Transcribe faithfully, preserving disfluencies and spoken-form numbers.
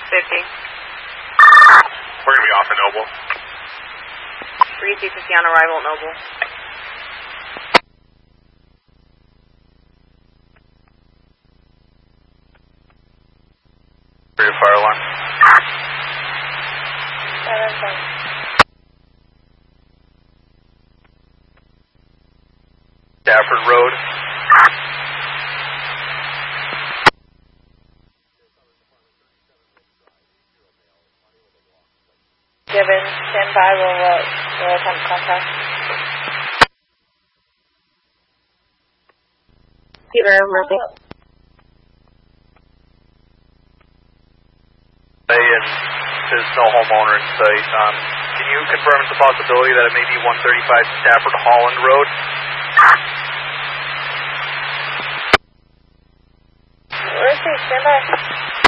fifty. We're going to be off at Noble. three C fifty on arrival at Noble. Your fire alarm. seven seven. Stafford Road. Given, stand by, we'll, uh, we'll attempt contact. Peter, Murphy. And there's no homeowner in sight. Um, can you confirm it's a possibility that it may be one thirty-five Stafford Holland Road? Murphy, stand by.